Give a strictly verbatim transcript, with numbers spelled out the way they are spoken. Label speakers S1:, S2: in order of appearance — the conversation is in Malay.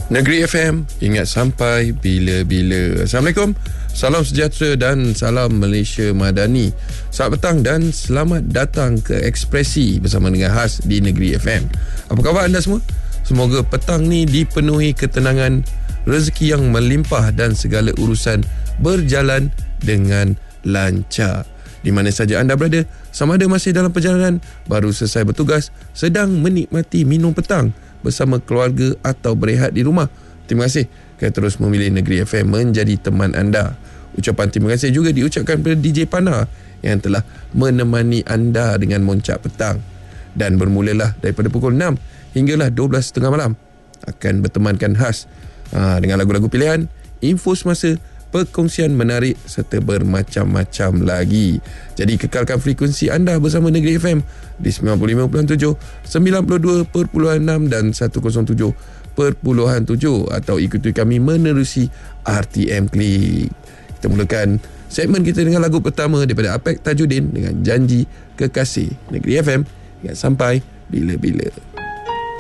S1: Negeri F M, ingat sampai bila-bila. Assalamualaikum, salam sejahtera dan salam Malaysia Madani. Selamat petang dan selamat datang ke Ekspresi bersama dengan Has di Negeri F M. Apa khabar anda semua? Semoga petang ni dipenuhi ketenangan, rezeki yang melimpah dan segala urusan berjalan dengan lancar. Di mana saja anda berada, sama ada masih dalam perjalanan, baru selesai bertugas, sedang menikmati minum petang bersama keluarga atau berehat di rumah. Terima kasih kerana terus memilih Negeri F M menjadi teman anda. Ucapan terima kasih juga diucapkan kepada D J Pana yang telah menemani anda dengan moncak petang. Dan bermulalah daripada pukul enam hinggalah dua belas tiga puluh malam akan bertemankan Has ha, dengan lagu-lagu pilihan, info semasa, perkongsian menarik serta bermacam-macam lagi. Jadi kekalkan frekuensi anda bersama Negeri F M di sembilan puluh lima perpuluhan tujuh, sembilan puluh dua perpuluhan enam dan seratus tujuh perpuluhan tujuh atau ikuti kami menerusi R T M Klik. Kita mulakan segmen kita dengan lagu pertama daripada Apek Tajudin dengan Janji Kekasih. Negeri F M, ingat sampai bila-bila.